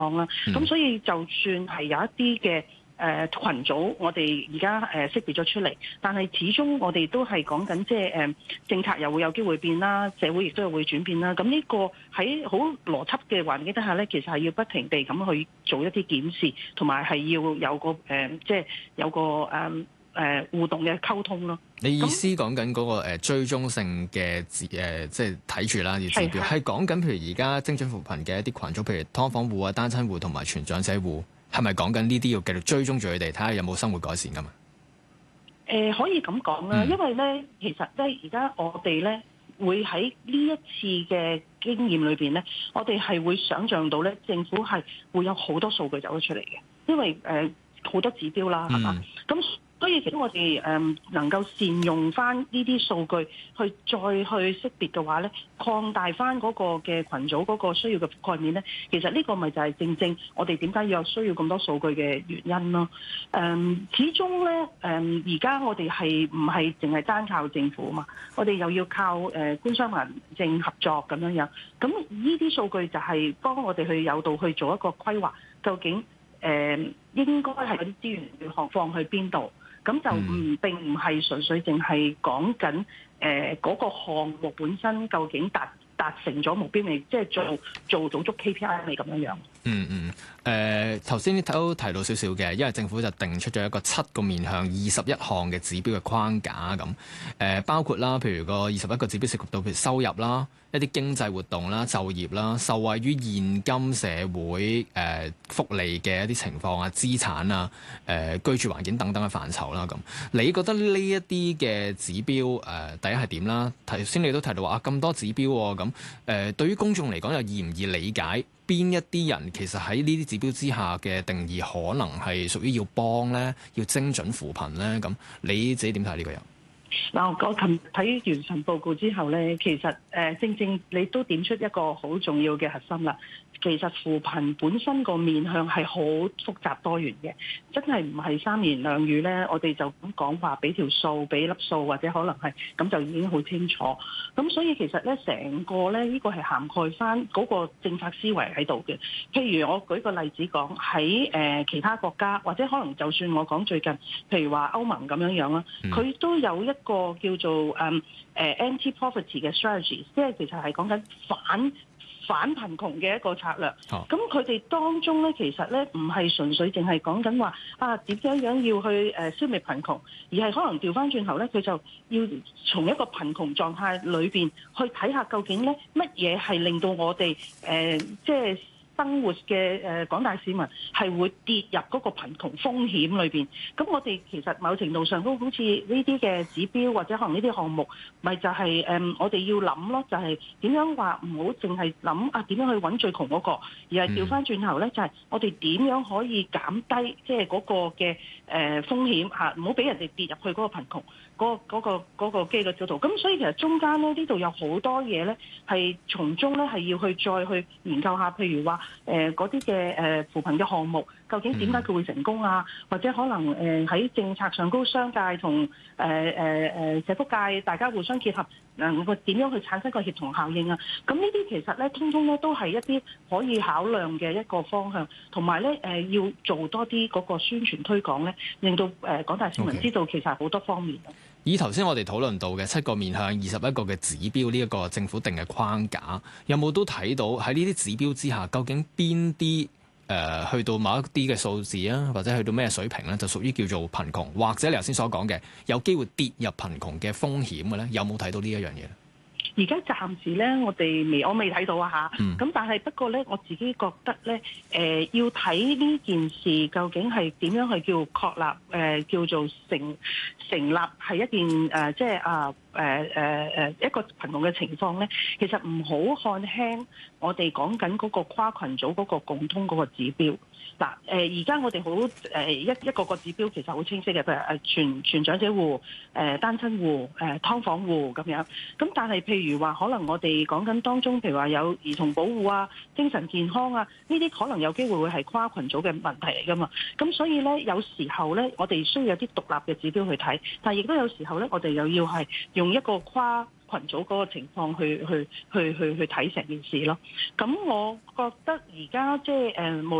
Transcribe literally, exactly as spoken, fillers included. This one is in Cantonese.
啦。咁、嗯、所以就算係有一啲嘅誒羣組，我哋而家誒識別咗出嚟，但係始終我哋都係講緊即係誒政策又會有機會變啦，社會亦都有會轉變啦。咁呢個喺好邏輯嘅環境底下咧，其實係要不停地咁去做一啲檢視，同埋係要有個誒、呃、即係有個誒。呃誒、呃、互動嘅溝通咯。 你意思講緊嗰個、呃、追蹤性嘅指誒，即係睇住啦，要指標係講緊，譬如而家精準扶貧嘅一啲群組，譬如劏房戶啊、單親戶同埋全長者戶，係咪講緊呢啲要繼續追蹤住佢哋，睇下有冇生活改善㗎嘛？誒、 呃、可以咁講啦， 嗯、 因為咧，其實咧，而家我哋咧會喺呢一次嘅經驗裏邊咧，我哋係會想像到咧，政府係會有好多數據走咗出嚟嘅，因為誒好、呃、多指標啦，係嘛咁。嗯所以其實我哋誒能夠善用翻呢啲數據去再去識別嘅話咧，擴大翻嗰個嘅群組嗰個需要嘅覆蓋面咧，其實呢個咪就係正正我哋點解要有需要咁多數據嘅原因咯。誒，始終咧誒而家我哋係唔係淨係單靠政府啊嘛？我哋又要靠誒官商民政合作咁樣樣。咁呢啲數據就係幫我哋去誘導去做一個規劃，究竟誒應該係嗰啲資源要放去邊度？咁就唔並唔係純粹淨係講緊誒嗰個項目本身究竟達達成咗目標未，即係做做做足 K P I 未咁樣樣。 嗯嗯，誒頭先都提到少少嘅，因為政府就定出咗一個七個面向二十一項嘅指標嘅框架咁，誒、呃、包括啦，譬如個二十一個指標涉及到譬如收入啦、一啲經濟活動啦、就業啦、受惠於現今社會誒、呃、福利嘅一啲情況啊、資產啊、誒、呃、居住環境等等嘅範疇啦咁。你覺得呢一啲嘅指標誒、呃、第一係點啦？頭先你都提到話啊咁多指標喎，咁誒、呃、對於公眾嚟講又易唔易理解？邊一啲人其實喺呢啲指標之下嘅定義可能係屬於要幫咧，要精準扶貧咧？咁你自己點睇呢個人？ 嗱，我琴日睇完份報告之後咧，其實誒、呃、正正你都點出一個好重要嘅核心啦。其實扶貧本身個面向係好複雜多元嘅，真係唔係三言兩語咧，我哋就咁講話俾條數、俾粒數或者可能係咁就已經好清楚。咁所以其實咧，成個咧呢、呢個係涵蓋翻嗰個政策思維喺度嘅。譬如我舉個例子講，喺誒、呃、其他國家或者可能就算我講最近，譬如話歐盟咁樣樣啦，佢、嗯、都有一個叫做誒誒、um, uh, anti-poverty 嘅 strategy， 即係其實係講緊反反貧窮嘅一個策略。咁佢哋當中咧，其實咧唔係純粹淨係講緊話啊點樣樣要去誒消滅貧窮，而係可能調翻轉頭咧，佢就要從一個貧窮狀態裏邊去睇下究竟咧乜嘢係令到我哋誒、呃、即係生活嘅誒廣大市民係會跌入嗰個貧窮風險裏邊。咁我哋其實某程度上都好似呢啲嘅指標或者可能呢啲項目，咪就係、是、誒、嗯、我哋要諗咯，就係、是、點樣話唔好淨係諗啊點樣去揾最窮嗰、那個，而係調翻轉頭咧，就係、是、我哋點樣可以減低即係嗰個嘅誒、呃、風險嚇，唔好俾人哋跌入去嗰個貧窮嗰、那個嗰、那個嗰、那個機率嗰度。咁所以其實中間咧呢度有好多嘢咧，係從中咧係要去再去研究下，譬如話。誒嗰啲嘅誒扶貧嘅項目，究竟點解佢會成功啊？或者可能誒喺、呃、政策上高，商界同誒誒誒社福界大家互相結合，能夠點樣去產生個協同效應啊？咁呢啲其實咧，通通咧都係一啲可以考量嘅一個方向，同埋咧誒要做多啲嗰個宣傳推廣咧，令到誒廣大市民知道其實好多方面。Okay. 以頭先我哋討論到嘅七個面向二十一個嘅指標，呢一個政府定嘅框架，有冇都睇到喺呢啲指標之下，究竟邊啲誒去到某一啲嘅數字啊，或者去到咩水平咧，就屬於叫做貧窮，或者你頭先所講嘅有機會跌入貧窮嘅風險嘅咧？有冇睇到呢一樣嘢？ 而家暫時咧，我哋未，我未睇到啊嚇。咁、嗯、但係不過咧，我自己覺得咧，誒、呃、要睇呢件事究竟係點樣去叫確立，誒、呃、叫做成成立係一件誒、呃，即係啊誒誒誒一個貧窮嘅情況咧。其實唔好看輕我哋講緊嗰個跨群組嗰個共通嗰個指標。嗱誒，而家我哋好誒一一個個指標其實好清晰嘅，譬如誒全全長者戶、誒、呃、單親戶、誒、呃、劏房戶咁樣。咁但係譬如話，可能我哋講緊當中，譬如話有兒童保護啊、精神健康啊，呢啲可能有機會會係跨群組嘅問題嚟㗎嘛。咁所以咧，有時候咧，我哋需要有啲獨立嘅指標去睇，但係亦都有時候咧，我哋又要係用用一個跨群組嗰個情況去去去去去睇成件事咯。咁我覺得而家即係誒無